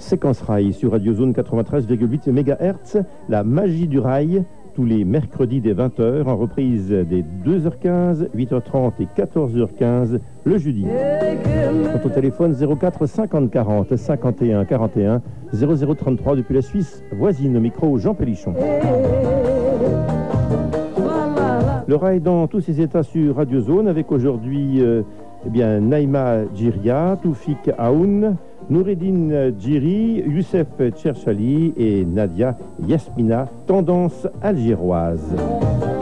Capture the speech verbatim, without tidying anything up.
Séquence Rail sur Radio Zone quatre-vingt-treize virgule huit mégahertz, la magie du rail, tous les mercredis dès vingt heures, en reprise dès deux heures quinze, huit heures trente et quatorze heures quinze le jeudi. Quant au téléphone zéro quatre cinquante quarante cinquante et un quarante et un, zéro zéro trente-trois depuis la Suisse voisine, au micro Jean Pélichon. Le rail dans tous ses états sur Radio Zone avec aujourd'hui euh, eh bien, Naïma Djiria, Toufik Aoun, Noureddine Djiri, Youssef Tcherchali et Nadia Yasmina, tendance algéroise.